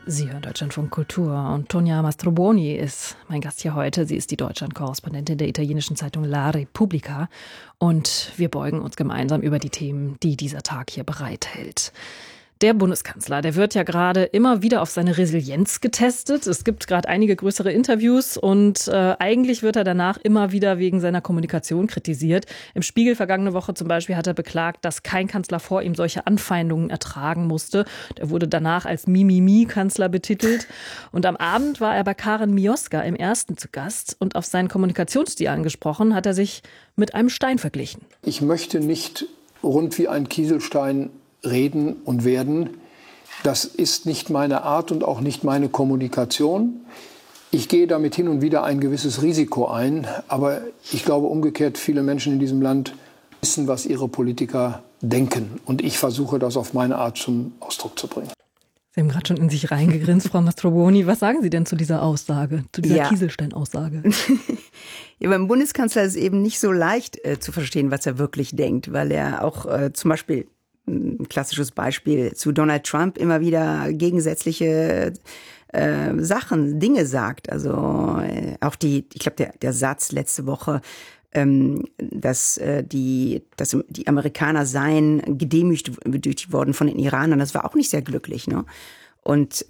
Sie hören Deutschlandfunk Kultur und Tonia Mastrobuoni ist mein Gast hier heute. Sie ist die Deutschland-Korrespondentin der italienischen Zeitung La Repubblica und wir beugen uns gemeinsam über die Themen, die dieser Tag hier bereithält. Der Bundeskanzler, der wird ja gerade immer wieder auf seine Resilienz getestet. Es gibt gerade einige größere Interviews und eigentlich wird er danach immer wieder wegen seiner Kommunikation kritisiert. Im Spiegel vergangene Woche zum Beispiel hat er beklagt, dass kein Kanzler vor ihm solche Anfeindungen ertragen musste. Er wurde danach als Mimimi-Kanzler betitelt. Und am Abend war er bei Karen Mioska im Ersten zu Gast und auf seinen Kommunikationsstil angesprochen, hat er sich mit einem Stein verglichen. Ich möchte nicht rund wie ein Kieselstein reden und werden. Das ist nicht meine Art und auch nicht meine Kommunikation. Ich gehe damit hin und wieder ein gewisses Risiko ein, aber ich glaube umgekehrt, viele Menschen in diesem Land wissen, was ihre Politiker denken. Und ich versuche das auf meine Art zum Ausdruck zu bringen. Sie haben gerade schon in sich reingegrinst, Frau Mastrobuoni. Was sagen Sie denn zu dieser Aussage, zu dieser Kieselstein-Aussage? Ja, beim Bundeskanzler ist es eben nicht so leicht zu verstehen, was er wirklich denkt, weil er auch zum Beispiel ein klassisches Beispiel zu Donald Trump immer wieder gegensätzliche Dinge sagt. Also auch ich glaube, der Satz letzte Woche, dass die Amerikaner seien gedemütigt worden von den Iranern, das war auch nicht sehr glücklich, ne? Und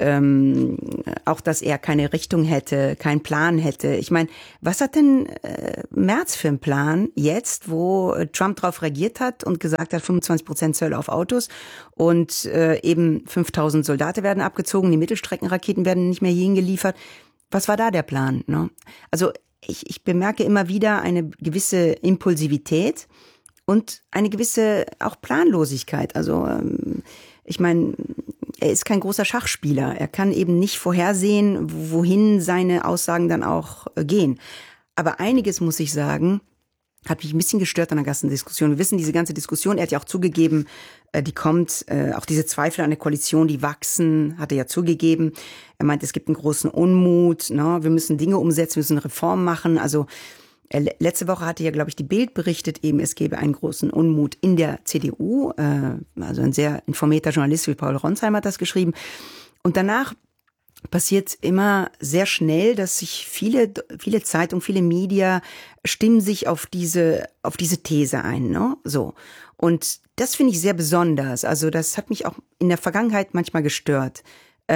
auch, dass er keine Richtung hätte, keinen Plan hätte. Ich meine, was hat denn Merz für einen Plan jetzt, wo Trump darauf reagiert hat und gesagt hat, 25% Zölle auf Autos und eben 5.000 Soldaten werden abgezogen, die Mittelstreckenraketen werden nicht mehr hierhin geliefert. Was war da der Plan? Ne? Also ich bemerke immer wieder eine gewisse Impulsivität und eine gewisse auch Planlosigkeit. Also ich meine, er ist kein großer Schachspieler. Er kann eben nicht vorhersehen, wohin seine Aussagen dann auch gehen. Aber einiges, muss ich sagen, hat mich ein bisschen gestört an der ganzen Diskussion. Wir wissen, diese ganze Diskussion, er hat ja auch zugegeben, die kommt, auch diese Zweifel an der Koalition, die wachsen, hat er ja zugegeben. Er meint, es gibt einen großen Unmut, ne? Wir müssen Dinge umsetzen, wir müssen Reformen machen. Also letzte Woche hatte ja, glaube ich, die Bild berichtet, eben es gäbe einen großen Unmut in der CDU. Also ein sehr informierter Journalist wie Paul Ronsheimer hat das geschrieben. Und danach passiert immer sehr schnell, dass sich viele Zeitungen, viele Media stimmen sich auf diese These ein, ne? So. Und das finde ich sehr besonders. Also das hat mich auch in der Vergangenheit manchmal gestört.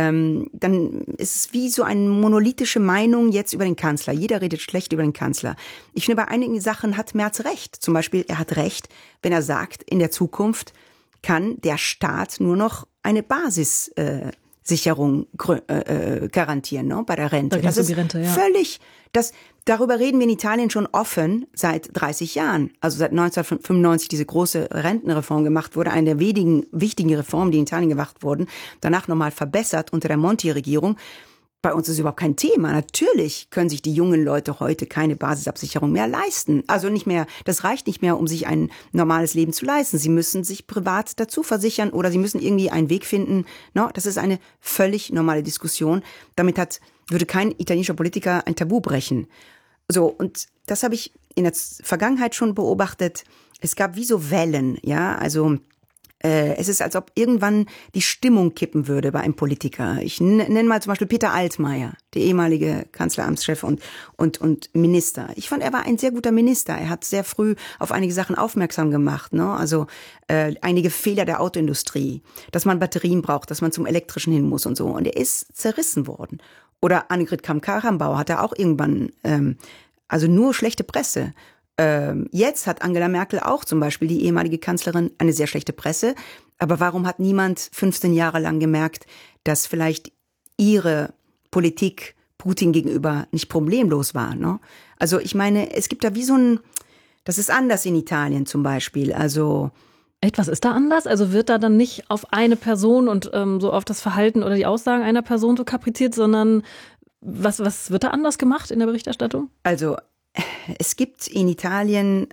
Dann ist es wie so eine monolithische Meinung jetzt über den Kanzler. Jeder redet schlecht über den Kanzler. Ich finde, bei einigen Sachen hat Merz recht. Zum Beispiel, er hat recht, wenn er sagt, in der Zukunft kann der Staat nur noch eine Basissicherung garantieren, ne, bei der Rente. Das ist völlig, darüber reden wir in Italien schon offen seit 30 Jahren. Also seit 1995 diese große Rentenreform gemacht wurde, eine der wenigen wichtigen Reformen, die in Italien gemacht wurden, danach nochmal verbessert unter der Monti-Regierung. Bei uns ist überhaupt kein Thema. Natürlich können sich die jungen Leute heute keine Basisabsicherung mehr leisten. Also nicht mehr, das reicht nicht mehr, um sich ein normales Leben zu leisten. Sie müssen sich privat dazu versichern oder sie müssen irgendwie einen Weg finden. No, das ist eine völlig normale Diskussion. Damit würde kein italienischer Politiker ein Tabu brechen. So, und das habe ich in der Vergangenheit schon beobachtet. Es gab wie so Wellen, ja, also es ist, als ob irgendwann die Stimmung kippen würde bei einem Politiker. Ich nenne mal zum Beispiel Peter Altmaier, der ehemalige Kanzleramtschef und Minister. Ich fand, er war ein sehr guter Minister. Er hat sehr früh auf einige Sachen aufmerksam gemacht, ne? Also einige Fehler der Autoindustrie, dass man Batterien braucht, dass man zum Elektrischen hin muss und so. Und er ist zerrissen worden. Oder Annegret Kramp-Karrenbauer hat er auch irgendwann, also nur schlechte Presse. Jetzt hat Angela Merkel auch zum Beispiel, die ehemalige Kanzlerin, eine sehr schlechte Presse. Aber warum hat niemand 15 Jahre lang gemerkt, dass vielleicht ihre Politik Putin gegenüber nicht problemlos war, ne? Also ich meine, es gibt da wie das ist anders in Italien zum Beispiel, also Etwas ist da anders? Also wird da dann nicht auf eine Person und so auf das Verhalten oder die Aussagen einer Person so kapriziert, sondern was wird da anders gemacht in der Berichterstattung? Also es gibt in Italien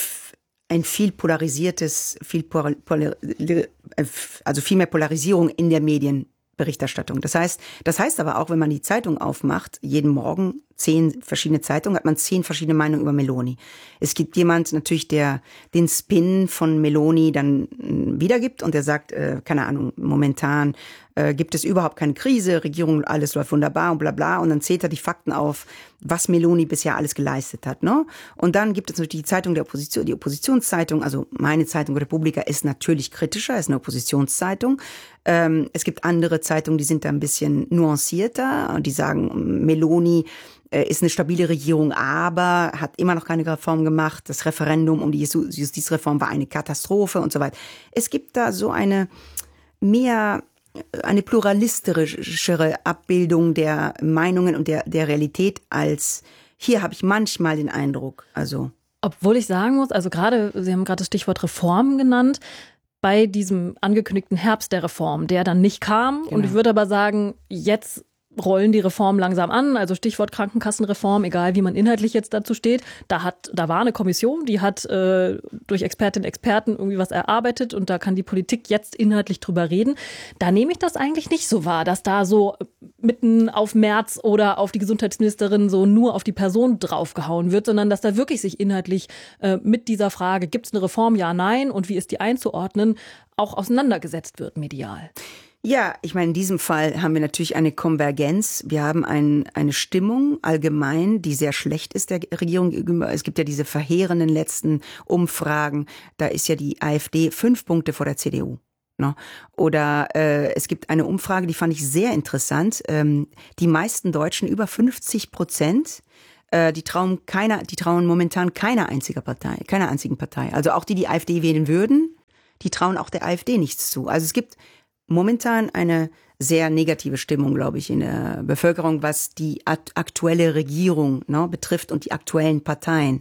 ein viel polarisiertes, also viel mehr Polarisierung in der Medien Berichterstattung. Das heißt aber auch, wenn man die Zeitung aufmacht, jeden Morgen 10 verschiedene Zeitungen, hat man 10 verschiedene Meinungen über Meloni. Es gibt jemand natürlich, der den Spin von Meloni dann wiedergibt und der sagt, keine Ahnung, momentan gibt es überhaupt keine Krise, Regierung, alles läuft wunderbar und bla bla. Und dann zählt er die Fakten auf, was Meloni bisher alles geleistet hat. Ne? Und dann gibt es natürlich die Zeitung der Opposition, die Oppositionszeitung, also meine Zeitung Republika ist natürlich kritischer, ist eine Oppositionszeitung. Es gibt andere Zeitungen, die sind da ein bisschen nuancierter und die sagen, Meloni ist eine stabile Regierung, aber hat immer noch keine Reform gemacht. Das Referendum um die Justizreform war eine Katastrophe und so weiter. Es gibt da so eine pluralistischere Abbildung der Meinungen und der Realität als hier habe ich manchmal den Eindruck. Also obwohl ich sagen muss, also Sie haben gerade das Stichwort Reform genannt, bei diesem angekündigten Herbst der Reform, der dann nicht kam. Genau. Und ich würde aber sagen, jetzt rollen die Reformen langsam an, also Stichwort Krankenkassenreform, egal wie man inhaltlich jetzt dazu steht. Da war eine Kommission, die hat durch Expertinnen und Experten irgendwie was erarbeitet und da kann die Politik jetzt inhaltlich drüber reden. Da nehme ich das eigentlich nicht so wahr, dass da so mitten auf Merz oder auf die Gesundheitsministerin so nur auf die Person draufgehauen wird, sondern dass da wirklich sich inhaltlich mit dieser Frage, gibt es eine Reform, ja, nein und wie ist die einzuordnen, auch auseinandergesetzt wird medial. Ja, ich meine, in diesem Fall haben wir natürlich eine Konvergenz. Wir haben eine Stimmung allgemein, die sehr schlecht ist der Regierung gegenüber. Es gibt ja diese verheerenden letzten Umfragen. Da ist ja die AfD 5 Punkte vor der CDU. Ne? Oder es gibt eine Umfrage, die fand ich sehr interessant. Die meisten Deutschen, über 50%, die trauen momentan keiner einzigen Partei. Also auch die AfD wählen würden, die trauen auch der AfD nichts zu. Also es gibt momentan eine sehr negative Stimmung, glaube ich, in der Bevölkerung, was die aktuelle Regierung betrifft und die aktuellen Parteien.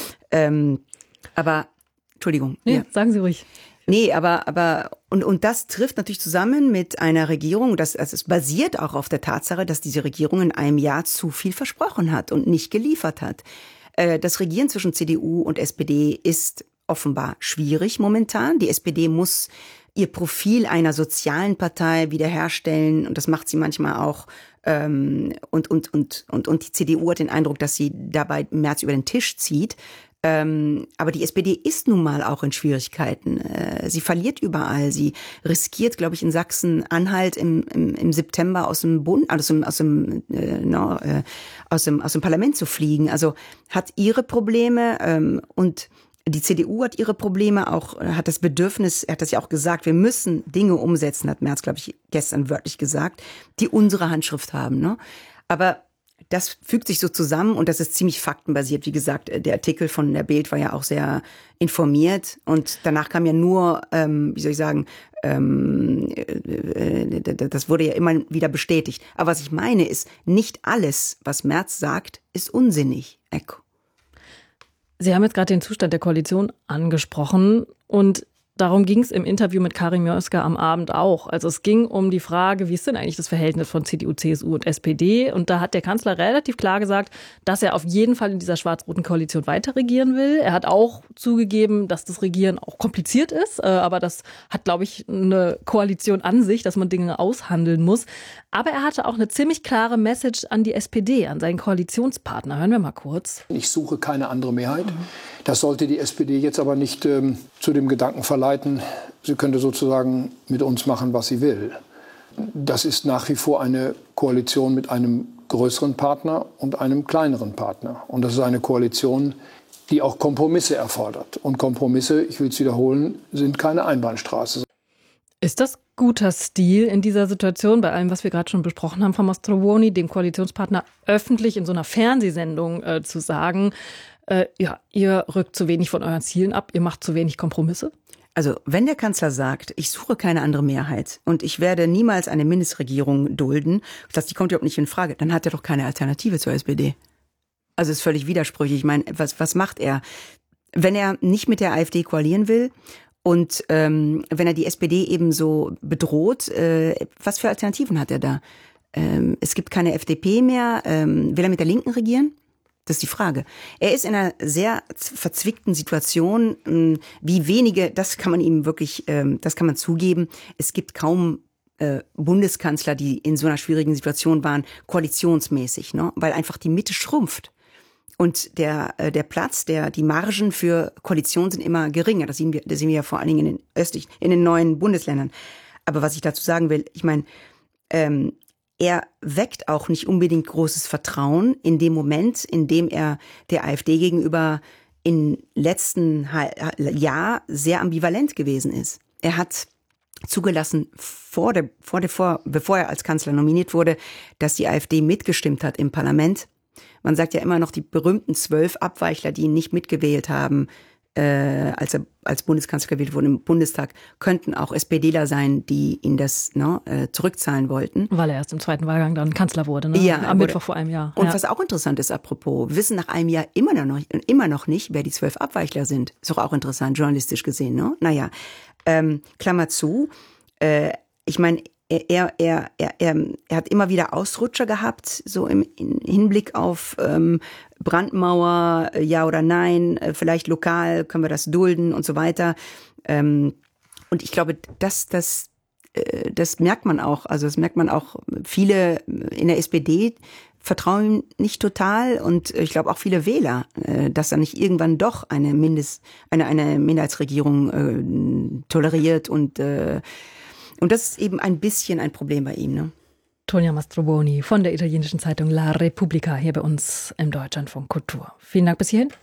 Aber, Entschuldigung. Nee, ja. Sagen Sie ruhig. Nee, aber das trifft natürlich zusammen mit einer Regierung, das basiert auch auf der Tatsache, dass diese Regierung in einem Jahr zu viel versprochen hat und nicht geliefert hat. Das Regieren zwischen CDU und SPD ist offenbar schwierig momentan. Die SPD muss ihr Profil einer sozialen Partei wiederherstellen und das macht sie manchmal auch und die CDU hat den Eindruck, dass sie dabei im März über den Tisch zieht. Aber die SPD ist nun mal auch in Schwierigkeiten. Sie verliert überall. Sie riskiert, glaube ich, in Sachsen-Anhalt im September aus dem Parlament zu fliegen. Also hat ihre Probleme und die CDU hat ihre Probleme, auch hat das Bedürfnis, er hat das ja auch gesagt, wir müssen Dinge umsetzen, hat Merz, glaube ich, gestern wörtlich gesagt, die unsere Handschrift haben. Ne? Aber das fügt sich so zusammen und das ist ziemlich faktenbasiert. Wie gesagt, der Artikel von der Bild war ja auch sehr informiert und danach kam ja nur, das wurde ja immer wieder bestätigt. Aber was ich meine ist, nicht alles, was Merz sagt, ist unsinnig. Ecco. Sie haben jetzt gerade den Zustand der Koalition angesprochen und darum ging es im Interview mit Karin Mioska am Abend auch. Also es ging um die Frage, wie ist denn eigentlich das Verhältnis von CDU, CSU und SPD? Und da hat der Kanzler relativ klar gesagt, dass er auf jeden Fall in dieser schwarz-roten Koalition weiter regieren will. Er hat auch zugegeben, dass das Regieren auch kompliziert ist. Aber das hat, glaube ich, eine Koalition an sich, dass man Dinge aushandeln muss. Aber er hatte auch eine ziemlich klare Message an die SPD, an seinen Koalitionspartner. Hören wir mal kurz. Ich suche keine andere Mehrheit. Das sollte die SPD jetzt aber nicht zu dem Gedanken verleiten, sie könnte sozusagen mit uns machen, was sie will. Das ist nach wie vor eine Koalition mit einem größeren Partner und einem kleineren Partner. Und das ist eine Koalition, die auch Kompromisse erfordert. Und Kompromisse, ich will es wiederholen, sind keine Einbahnstraße. Ist das guter Stil in dieser Situation, bei allem, was wir gerade schon besprochen haben, Frau Mastrobuoni, dem Koalitionspartner öffentlich in so einer Fernsehsendung zu sagen, ihr rückt zu wenig von euren Zielen ab, ihr macht zu wenig Kompromisse? Also wenn der Kanzler sagt, ich suche keine andere Mehrheit und ich werde niemals eine Mindestregierung dulden, die kommt überhaupt nicht in Frage, dann hat er doch keine Alternative zur SPD. Also ist völlig widersprüchlich. Ich meine, was macht er? Wenn er nicht mit der AfD koalieren will und wenn er die SPD eben so bedroht, was für Alternativen hat er da? Es gibt keine FDP mehr. Will er mit der Linken regieren? Das ist die Frage. Er ist in einer sehr verzwickten Situation, wie wenige, das kann man ihm wirklich, das kann man zugeben. Es gibt kaum Bundeskanzler, die in so einer schwierigen Situation waren, koalitionsmäßig, ne? Weil einfach die Mitte schrumpft. Und der Platz, die Margen für Koalition sind immer geringer. Das sehen wir ja vor allen Dingen in den neuen Bundesländern. Aber was ich dazu sagen will, ich meine, er weckt auch nicht unbedingt großes Vertrauen in dem Moment, in dem er der AfD gegenüber im letzten Jahr sehr ambivalent gewesen ist. Er hat zugelassen, bevor er als Kanzler nominiert wurde, dass die AfD mitgestimmt hat im Parlament. Man sagt ja immer noch, die berühmten 12 Abweichler, die ihn nicht mitgewählt haben, als er als Bundeskanzler gewählt wurde im Bundestag, könnten auch SPDler sein, die ihn das zurückzahlen wollten. Weil er erst im zweiten Wahlgang dann Kanzler wurde, ne? Ja, Am Mittwoch vor einem Jahr. Und was auch interessant ist, apropos, wissen nach einem Jahr immer noch nicht, wer die 12 Abweichler sind. Ist doch auch interessant, journalistisch gesehen, ne? Naja, Klammer zu, ich meine, er hat immer wieder Ausrutscher gehabt, so im Hinblick auf Brandmauer, ja oder nein, vielleicht lokal können wir das dulden und so weiter. Und ich glaube, das merkt man auch. Also das merkt man auch. Viele in der SPD vertrauen ihm nicht total und ich glaube auch viele Wähler, dass er nicht irgendwann doch eine Minderheitsregierung toleriert und das ist eben ein bisschen ein Problem bei ihm, ne? Tonia Mastrobuoni von der italienischen Zeitung La Repubblica hier bei uns im Deutschlandfunk Kultur. Vielen Dank bis hierhin.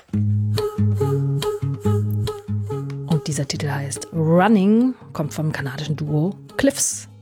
Und dieser Titel heißt Running, kommt vom kanadischen Duo Cliffs.